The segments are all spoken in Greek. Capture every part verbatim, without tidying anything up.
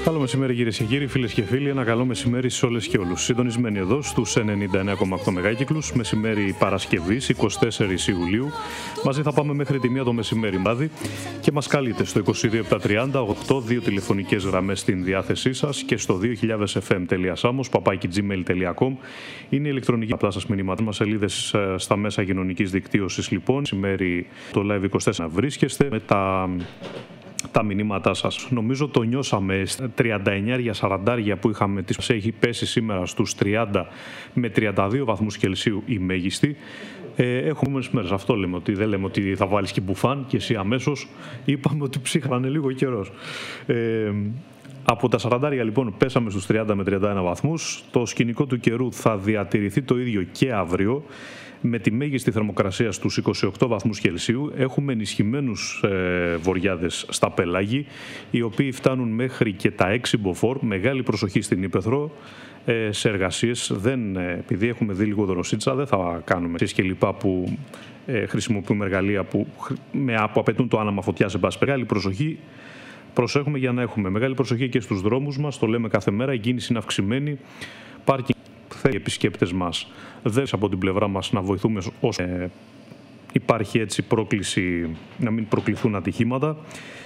Καλό μεσημέρι κυρίες και κύριοι, φίλες και φίλοι. Ένα καλό μεσημέρι σε όλες και όλους. Συντονισμένοι εδώ στους ενενήντα εννέα κόμμα οκτώ μεγάκυκλους, μεσημέρι Παρασκευής, εικοστή τέταρτη Ιουλίου. Μαζί θα πάμε μέχρι τη μία το μεσημέρι μάδι και μας καλείτε στο είκοσι δύο επτακόσια τριάντα οκτώ, δύο τηλεφωνικές γραμμές στην διάθεσή σας και στο δύο χιλιάδες εφ εμ τελεία samos παπάκι τζι μέιλ τελεία κομ. Είναι η ηλεκτρονική απλά σας μηνύματα μας, σελίδες στα μέσα κοινωνικής δικτύωσης. Λοιπόν, μεσημέρι το Live είκοσι τέσσερα βρίσκεστε με τα. τα μηνύματά σας. Νομίζω το νιώσαμε. τριάντα εννιά σαράντα που είχαμε, τις έχει πέσει σήμερα στους τριάντα με τριάντα δύο βαθμούς Κελσίου η μέγιστη. Ε, έχουμε μέρες. Αυτό λέμε, ότι δεν λέμε ότι θα βάλεις και μπουφάν και εσύ αμέσως. Είπαμε ότι ψύχανε λίγο καιρός. Ε, από τα σαράντα λοιπόν πέσαμε στους τριάντα με τριάντα ένα βαθμούς. Το σκηνικό του καιρού θα διατηρηθεί το ίδιο και αύριο, με τη μέγιστη θερμοκρασία στους είκοσι οκτώ βαθμούς Κελσίου. Έχουμε ενισχυμένους ε, βοριάδες στα πελάγη, οι οποίοι φτάνουν μέχρι και τα έξι μποφόρ. Μεγάλη προσοχή στην Ύπαιθρο ε, σε εργασίες. Δεν, ε, επειδή έχουμε δει λίγο δροσίτσα, δεν θα κάνουμε και λοιπά που ε, χρησιμοποιούμε εργαλεία που, με, που απαιτούν το άναμα φωτιά σε πάση. Μεγάλη προσοχή. Προσέχουμε για να έχουμε μεγάλη προσοχή και στους δρόμους μας. Το λέμε κάθε μέρα. Η κίνηση είναι αυξημένη. Πάρκινγκ. Οι επισκέπτες μας δεν από την πλευρά μας να βοηθούμε όσο ε, υπάρχει έτσι πρόκληση να μην προκληθούν ατυχήματα.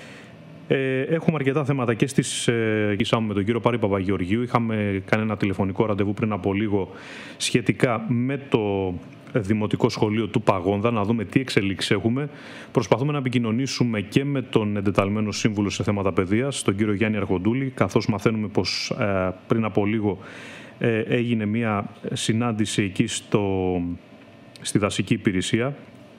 Ε, έχουμε αρκετά θέματα και στις ε, με τον κύριο Πάρη Παπαγεωργίου. Είχαμε κάνει ένα τηλεφωνικό ραντεβού πριν από λίγο σχετικά με το Δημοτικό Σχολείο του Παγόνδα, να δούμε τι εξελίξεις έχουμε. Προσπαθούμε να επικοινωνήσουμε και με τον εντεταλμένο σύμβουλο σε θέματα παιδείας, τον κύριο Γιάννη Αρχοντούλη, καθώς μαθαίνουμε πως ε, πριν από λίγο ε, έγινε μια συνάντηση εκεί στο, στη δασική υπηρεσία.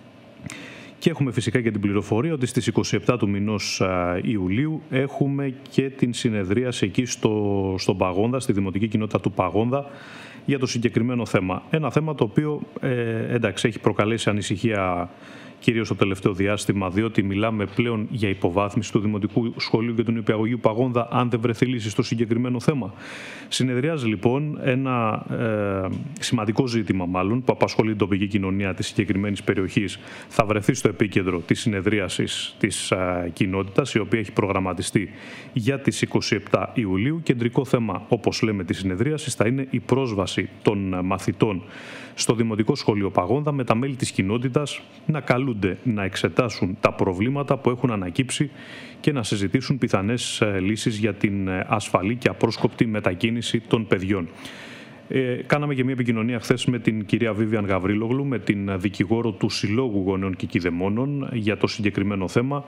Και έχουμε φυσικά και την πληροφορία ότι στις είκοσι επτά του μηνός Ιουλίου έχουμε και την συνεδρίαση εκεί στο, στον Παγόνδα, στη Δημοτική Κοινότητα του Παγόνδα, για το συγκεκριμένο θέμα. Ένα θέμα το οποίο ε, εντάξει, έχει προκαλέσει ανησυχία κυρίως το τελευταίο διάστημα, διότι μιλάμε πλέον για υποβάθμιση του Δημοτικού Σχολείου και του Νηπιαγωγείου Παγόνδα, αν δεν βρεθεί λύση στο συγκεκριμένο θέμα. Συνεδριάζει λοιπόν ένα ε, σημαντικό ζήτημα, μάλλον, που απασχολεί την τοπική κοινωνία της συγκεκριμένης περιοχής. Θα βρεθεί στο επίκεντρο της συνεδρίασης της ε, κοινότητας, η οποία έχει προγραμματιστεί για τις είκοσι επτά Ιουλίου. Κεντρικό θέμα, όπως λέμε, της συνεδρίασης θα είναι η πρόσβαση των μαθητών στο Δημοτικό Σχολείο Παγόνδα, με τα μέλη της κοινότητας να καλούνται να εξετάσουν τα προβλήματα που έχουν ανακύψει και να συζητήσουν πιθανές λύσεις για την ασφαλή και απρόσκοπτη μετακίνηση των παιδιών. Ε, κάναμε και μια επικοινωνία χθες με την κυρία Βίβιαν Γαβρίλογλου, με την δικηγόρο του Συλλόγου Γονέων και Κηδεμόνων, για το συγκεκριμένο θέμα.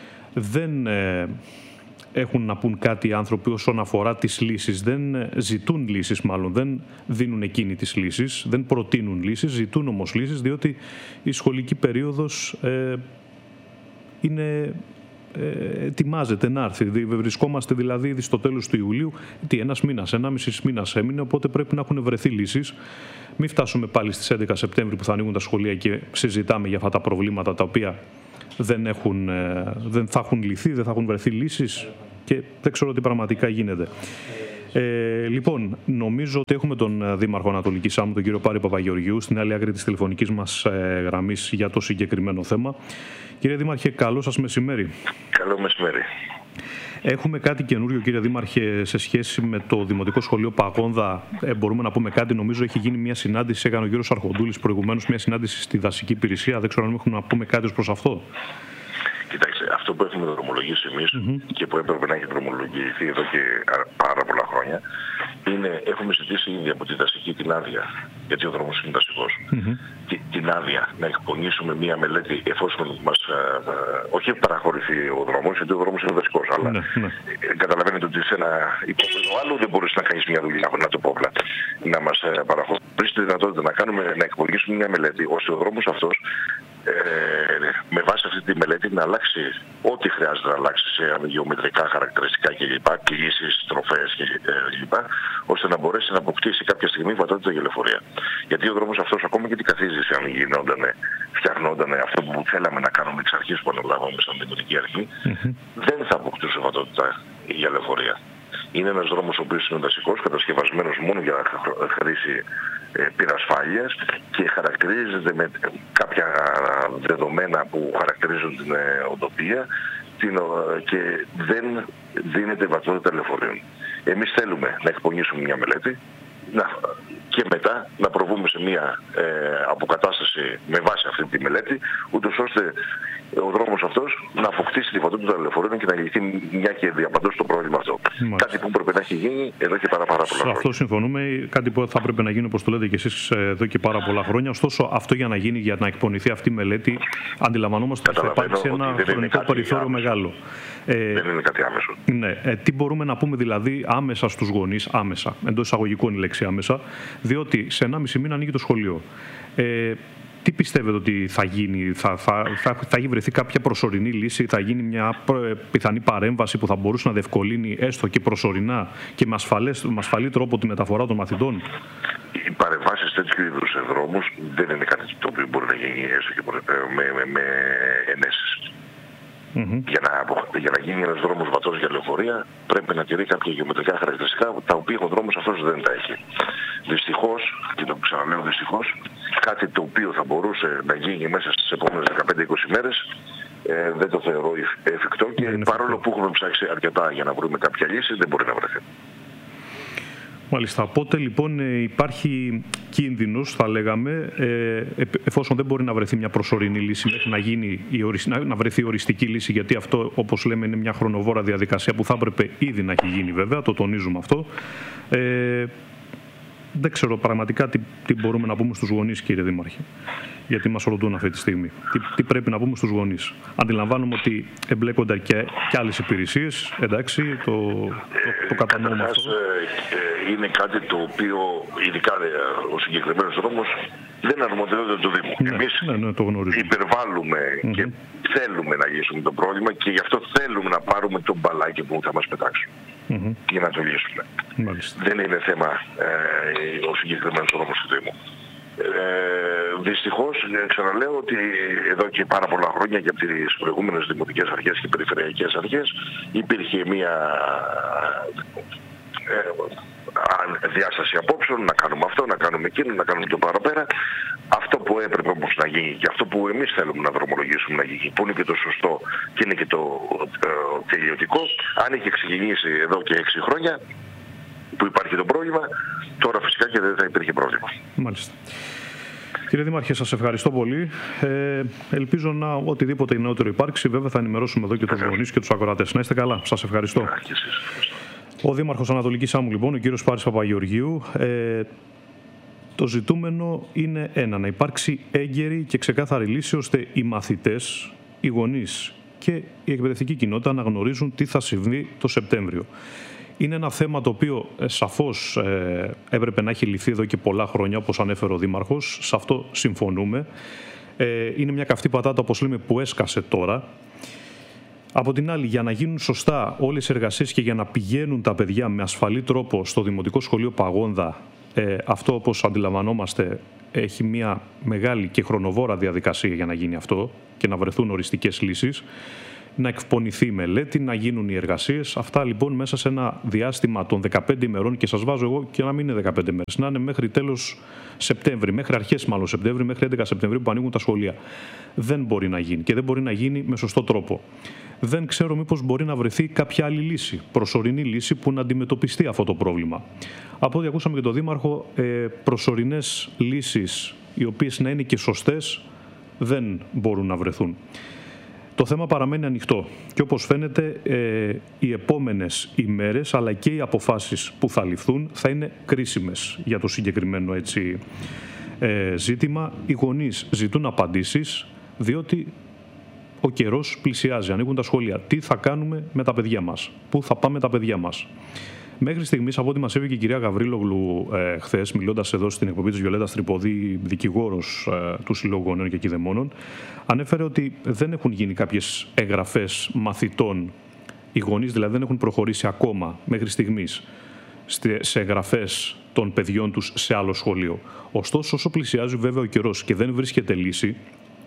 Δεν ε, έχουν να πούν κάτι οι άνθρωποι όσον αφορά τις λύσεις. Δεν ζητούν λύσεις, μάλλον δεν δίνουν εκείνη τις λύσεις, δεν προτείνουν λύσεις, ζητούν όμως λύσεις, διότι η σχολική περίοδος ε, είναι, ε, ετοιμάζεται να έρθει. Βρισκόμαστε δηλαδή ήδη στο τέλος του Ιουλίου, τι, ένας μήνας, ένα μισής μήνας έμεινε, οπότε πρέπει να έχουν βρεθεί λύσεις. Μην φτάσουμε πάλι στις έντεκα Σεπτέμβρη που θα ανοίγουν τα σχολεία και συζητάμε για αυτά τα προβλήματα τα οποία δεν, έχουν, δεν θα έχουν λυθεί, δεν θα έχουν βρεθεί λύσεις και δεν ξέρω τι πραγματικά γίνεται. Ε, λοιπόν, νομίζω ότι έχουμε τον Δήμαρχο Ανατολικής Σάμου, τον κύριο Πάρη Παπαγεωργίου, στην άλλη άκρη της τηλεφωνικής μας ε, γραμμής για το συγκεκριμένο θέμα. Κύριε Δήμαρχε, καλό σας μεσημέρι. Καλό μεσημέρι. Έχουμε κάτι καινούριο, κύριε Δήμαρχε, σε σχέση με το Δημοτικό Σχολείο Παγόνδα. Ε, μπορούμε να πούμε κάτι. Νομίζω έχει γίνει μια συνάντηση, έκανε ο κύριος Αρχοντούλης προηγουμένως, μια συνάντηση στη δασική υπηρεσία. Δεν ξέρω αν έχουμε να πούμε κάτι ως προς αυτό. Κοιτάξτε, αυτό που έχουμε δρομολογήσει εμείς mm-hmm. και που έπρεπε να έχει δρομολογηθεί εδώ και πάρα πολλά χρόνια, είναι έχουμε ζητήσει ήδη από τη δασική την άδεια, γιατί ο δρόμος είναι δασικός, mm-hmm. την, την άδεια να εκπονήσουμε μία μελέτη, εφόσον μας ε, ε, όχι παραχωρηθεί ο δρόμος, γιατί ο δρόμος είναι δασικός, αλλά mm-hmm. ε, καταλαβαίνετε ότι σε ένα υπόβλητο άλλο δεν μπορείς να κάνεις μια δουλειά να το πω απλά, να μας ε, παραχωρήσει τη δυνατότητα να, κάνουμε, να εκπονήσουμε μια μελέτη, ώστε ο δρόμος αυτός Ε, με βάση αυτή τη μελέτη να αλλάξει ό,τι χρειάζεται να αλλάξει σε γεωμετρικά χαρακτηριστικά κλπ. Κλήσεις, τροφές κλπ. Ώστε να μπορέσει να αποκτήσει κάποια στιγμή βατότητα για λεωφορεία. Γιατί ο δρόμος αυτός, ακόμα και την καθίζηση, αν γινόταν, φτιαχνόταν αυτό που θέλαμε να κάνουμε εξ αρχής που αναλάβαμε σαν δημοτική αρχή, mm-hmm. δεν θα αποκτούσε βατότητα για λεωφορεία. Είναι ένας δρόμος ο οποίος είναι δασικός, κατασκευασμένος μόνο για χρήση πυρασφάλειας και χαρακτηρίζεται με κάποια δεδομένα που χαρακτηρίζουν την οτοπία την, και δεν δίνεται βατότητα λεωφορείων. Εμείς θέλουμε να εκπονήσουμε μια μελέτη να, και μετά να προβούμε σε μια ε, αποκατάσταση με βάση αυτή τη μελέτη, ούτως ώστε ο δρόμος αυτός να αποκτήσει τη βατότητα των λεωφορείων και να λυθεί μια και διαπαντός το πρόβλημα αυτό. Μάλιστα. Κάτι που πρέπει να έχει γίνει εδώ και πάρα, πάρα πολλά χρόνια. Αυτό συμφωνούμε. Κάτι που θα πρέπει να γίνει, όπως το λέτε και εσείς, εδώ και πάρα πολλά χρόνια. Ωστόσο, αυτό για να γίνει, για να εκπονηθεί αυτή η μελέτη, αντιλαμβανόμαστε ότι θα υπάρξει ένα χρονικό περιθώριο μεγάλο. Ε, δεν είναι κάτι άμεσο. Ναι. Ε, τι μπορούμε να πούμε δηλαδή άμεσα στους γονείς, άμεσα, εντός εισαγωγικών η λέξη άμεσα, διότι σε ενάμιση μήνα ανοίγει το σχολείο. Ε, Τι πιστεύετε ότι θα γίνει, θα, θα, θα, θα έχει βρεθεί κάποια προσωρινή λύση, θα γίνει μια πιθανή παρέμβαση που θα μπορούσε να διευκολύνει έστω και προσωρινά και με, ασφαλές, με ασφαλή τρόπο τη μεταφορά των μαθητών? Οι παρεμβάσεις τέτοιου είδους σε δρόμους δεν είναι κάτι το οποίο μπορεί να γίνει έστω και με, με, με ενέσεις. Mm-hmm. Για, να, για να γίνει ένας δρόμος βατός για λεωφορεία πρέπει να τηρεί κάποια γεωμετρικά χαρακτηριστικά τα οποία ο δρόμος αυτός δεν τα έχει. Δυστυχώς, και το ξαναλέω δυστυχώς, κάτι το οποίο θα μπορούσε να γίνει μέσα στις επόμενες δεκαπέντε είκοσι μέρες ε, δεν το θεωρώ εφικτό και mm-hmm. παρόλο που έχουμε ψάξει αρκετά για να βρούμε κάποια λύση δεν μπορεί να βρεθεί. Μάλιστα. Οπότε λοιπόν υπάρχει κίνδυνος, θα λέγαμε, εφόσον δεν μπορεί να βρεθεί μια προσωρινή λύση μέχρι να, γίνει η ορισ... να βρεθεί η οριστική λύση, γιατί αυτό, όπως λέμε, είναι μια χρονοβόρα διαδικασία που θα έπρεπε ήδη να έχει γίνει, βέβαια, το τονίζουμε αυτό. Ε, δεν ξέρω πραγματικά τι, τι μπορούμε να πούμε στους γονείς, κύριε Δήμαρχε, γιατί μας ρωτούν αυτή τη στιγμή. Τι, τι πρέπει να πούμε στους γονείς? Αντιλαμβάνομαι ότι εμπλέκονται και, και άλλες υπηρεσίες, εντάξει, το, το, το κατανοούμε αυτό. Ε, είναι κάτι το οποίο, ειδικά ο συγκεκριμένος δρόμος, δεν αρμοδιότητα του Δήμου. Ναι, Εμείς ναι, ναι, το υπερβάλλουμε mm-hmm. και θέλουμε να λύσουμε το πρόβλημα και γι' αυτό θέλουμε να πάρουμε το μπαλάκι που θα μας πετάξουν. Mm-hmm. Για να το λύσουμε. Μάλιστα. Δεν είναι θέμα ε, ο συγκεκριμένος δρόμος του Δήμου. Ε, δυστυχώς, ξαναλέω ότι εδώ και πάρα πολλά χρόνια και από τις προηγούμενες δημοτικές αρχές και περιφερειακές αρχές υπήρχε μια ε, διάσταση απόψεων, να κάνουμε αυτό, να κάνουμε εκείνο, να κάνουμε το παραπέρα. Αυτό που έπρεπε όμως να γίνει και αυτό που εμείς θέλουμε να δρομολογήσουμε να γίνει, που είναι και το σωστό και είναι και το ε, τελειωτικό, αν είχε ξεκινήσει εδώ και έξι χρόνια που υπάρχει το πρόβλημα, τώρα φυσικά και δεν θα υπήρχε πρόβλημα. Μάλιστα. Κύριε Δήμαρχε, σας ευχαριστώ πολύ. Ε, ελπίζω να οτιδήποτε νεότερο υπάρξει, βέβαια θα ενημερώσουμε εδώ και τους γονείς και τους ακροατές. Να είστε καλά. Σας ευχαριστώ. Ο Δήμαρχος Ανατολικής Σάμου, λοιπόν, ο κύριος Πάρης Παπαγεωργίου. Ε, το ζητούμενο είναι ένα, να υπάρξει έγκαιρη και ξεκάθαρη λύση, ώστε οι μαθητές, οι γονείς και η εκπαιδευτική κοινότητα να γνωρίζουν τι θα συμβεί το Σεπτέμβριο. Είναι ένα θέμα το οποίο ε, σαφώς ε, έπρεπε να έχει λυθεί εδώ και πολλά χρόνια, όπως ανέφερε ο Δήμαρχος. Σε αυτό συμφωνούμε. Ε, είναι μια καυτή πατάτα, όπως λέμε, που έσκασε τώρα. Από την άλλη, για να γίνουν σωστά όλες οι εργασίες και για να πηγαίνουν τα παιδιά με ασφαλή τρόπο στο Δημοτικό Σχολείο Παγόνδα, ε, αυτό, όπως αντιλαμβανόμαστε, έχει μια μεγάλη και χρονοβόρα διαδικασία για να γίνει αυτό και να βρεθούν οριστικές λύσεις, να εκπονηθεί η μελέτη, να γίνουν οι εργασίες. Αυτά λοιπόν μέσα σε ένα διάστημα των δεκαπέντε ημερών, και σας βάζω εγώ και να μην είναι δεκαπέντε μέρες, να είναι μέχρι τέλος Σεπτέμβρη, μέχρι αρχές μάλλον Σεπτέμβρη, μέχρι έντεκα Σεπτεμβρίου που ανοίγουν τα σχολεία. Δεν μπορεί να γίνει και δεν μπορεί να γίνει με σωστό τρόπο. Δεν ξέρω μήπως μπορεί να βρεθεί κάποια άλλη λύση, προσωρινή λύση που να αντιμετωπιστεί αυτό το πρόβλημα. Από ό,τι ακούσαμε και τον Δήμαρχο, προσωρινές λύσεις οι οποίες να είναι και σωστές δεν μπορούν να βρεθούν. Το θέμα παραμένει ανοιχτό και όπως φαίνεται ε, οι επόμενες ημέρες αλλά και οι αποφάσεις που θα ληφθούν θα είναι κρίσιμες για το συγκεκριμένο έτσι, ε, ζήτημα. Οι γονείς ζητούν απαντήσεις διότι ο καιρός πλησιάζει, ανοίγουν τα σχολεία. Τι θα κάνουμε με τα παιδιά μας, πού θα πάμε τα παιδιά μας. Μέχρι στιγμής, από ό,τι μας είπε και η κυρία Γαβρίλογλου ε, χθες, μιλώντας εδώ στην εκπομπή της Βιολέτας Τρυποδή, δικηγόρος ε, του Συλλόγου Γονέων και Κηδεμόνων, ανέφερε ότι δεν έχουν γίνει κάποιες εγγραφές μαθητών. Οι γονείς δηλαδή δεν έχουν προχωρήσει ακόμα μέχρι στιγμής σε εγγραφές των παιδιών τους σε άλλο σχολείο. Ωστόσο, όσο πλησιάζει βέβαια ο καιρός και δεν βρίσκεται λύση,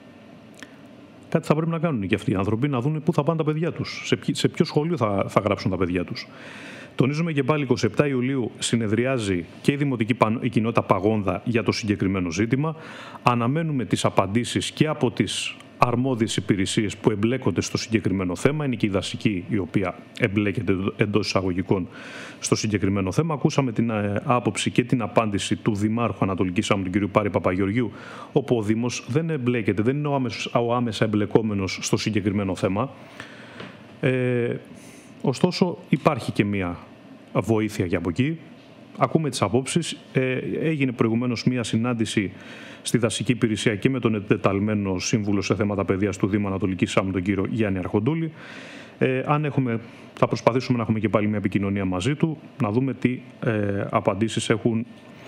κάτι θα πρέπει να κάνουν και αυτοί οι άνθρωποι, να δουν πού θα πάνε τα παιδιά τους, σε, ποιο, σε ποιο σχολείο θα, θα γράψουν τα παιδιά τους. Τονίζουμε και πάλι, εικοστή εβδόμη Ιουλίου συνεδριάζει και η Δημοτική η Κοινότητα Παγόνδα για το συγκεκριμένο ζήτημα. Αναμένουμε τις απαντήσεις και από τις αρμόδιες υπηρεσίες που εμπλέκονται στο συγκεκριμένο θέμα. Είναι και η δασική η οποία εμπλέκεται εντός εισαγωγικών στο συγκεκριμένο θέμα. Ακούσαμε την άποψη και την απάντηση του Δημάρχου Ανατολικής Σάμου, του κ. Πάρη Παπαγεωργίου, όπου ο Δήμος δεν εμπλέκεται, δεν είναι ο άμεσος, ο άμεσα εμπλεκόμενος στο συγκεκριμένο θέμα. Ε, ωστόσο υπάρχει και μια βοήθεια για από εκεί. Ακούμε τις απόψεις. Ε, έγινε προηγουμένως μια συνάντηση στη δασική υπηρεσία και με τον εντεταλμένο σύμβουλο σε θέματα παιδείας του Δήμου Ανατολικής Σάμου, τον κύριο Γιάννη Αρχοντούλη. Ε, αν έχουμε, θα προσπαθήσουμε να έχουμε και πάλι μια επικοινωνία μαζί του, να δούμε τι ε, απαντήσεις έχουν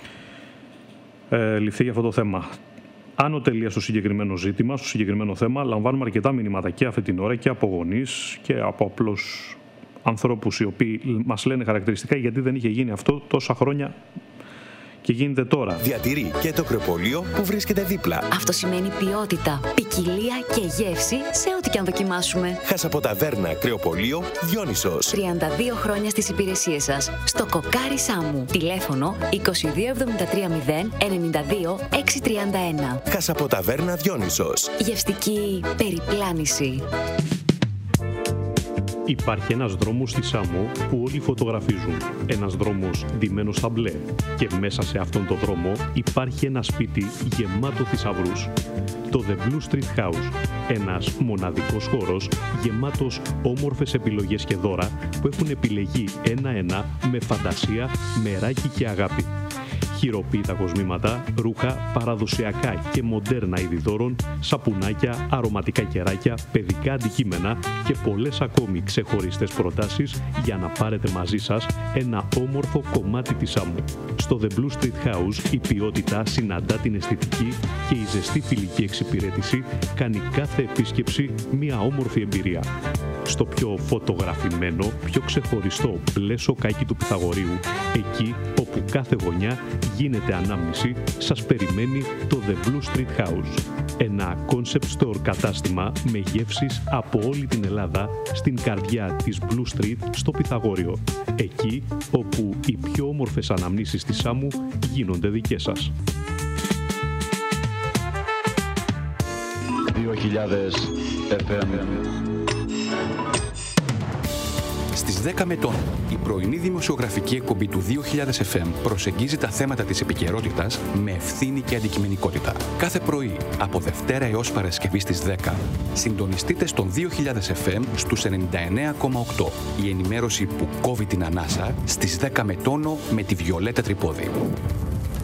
ε, ληφθεί για αυτό το θέμα. Άνω τελεία στο συγκεκριμένο ζήτημα, στο συγκεκριμένο θέμα, λαμβάνουμε αρκετά μηνύματα και αυτή την ώρα και από γονείς και από απλώς ανθρώπους οι οποίοι μας λένε χαρακτηριστικά γιατί δεν είχε γίνει αυτό τόσα χρόνια και γίνεται τώρα. Διατηρεί και το κρεοπολείο που βρίσκεται δίπλα. Αυτό σημαίνει ποιότητα, ποικιλία και γεύση σε ό,τι και αν δοκιμάσουμε. Χασαποταβέρνα κρεοπολείο Διόνυσος. τριάντα δύο χρόνια στις υπηρεσίες σας. Στο Κοκάρι Σάμου. Τηλέφωνο είκοσι δύο εβδομήντα τρία μηδέν ενενήντα δύο εξακόσια τριάντα ένα. Χασαποταβέρνα Διόνυσος. Γευστική περιπλάνηση. Υπάρχει ένας δρόμος στη Σάμο που όλοι φωτογραφίζουν. Ένας δρόμος ντυμένος στα μπλε. Και μέσα σε αυτόν τον δρόμο υπάρχει ένα σπίτι γεμάτο θησαυρούς. Το The Blue Street House. Ένας μοναδικός χώρος γεμάτος όμορφες επιλογές και δώρα που έχουν επιλεγεί ένα-ένα με φαντασία, μεράκι και αγάπη. Χειροποίητα κοσμήματα, ρούχα, παραδοσιακά και μοντέρνα είδη δώρων, σαπουνάκια, αρωματικά κεράκια, παιδικά αντικείμενα και πολλές ακόμη ξεχωριστές προτάσεις για να πάρετε μαζί σας ένα όμορφο κομμάτι της Σάμου. Στο The Blue Street House η ποιότητα συναντά την αισθητική και η ζεστή φιλική εξυπηρέτηση κάνει κάθε επίσκεψη μια όμορφη εμπειρία. Στο πιο φωτογραφημένο, πιο ξεχωριστό μπλε σοκάκι του Πυθαγορείου, εκεί όπου κάθε γωνιά γίνεται ανάμνηση, σας περιμένει το The Blue Street House. Ένα concept store κατάστημα με γεύσεις από όλη την Ελλάδα στην καρδιά της Blue Street στο Πυθαγόριο. Εκεί όπου οι πιο όμορφες αναμνήσεις της Σάμου γίνονται δικές σας. δύο χιλιάδες εφ εμ. Στις δέκα μετών, η πρωινή δημοσιογραφική εκπομπή του δύο χιλιάδες εφ εμ προσεγγίζει τα θέματα της επικαιρότητας με ευθύνη και αντικειμενικότητα. Κάθε πρωί, από Δευτέρα έως Παρασκευή στις δέκα, συντονιστείτε στον δύο χιλιάδες εφ εμ στους ενενήντα εννέα κόμμα οκτώ. Η ενημέρωση που κόβει την ανάσα στις δέκα με τόνο με τη Βιολέτα Τρυπόδη.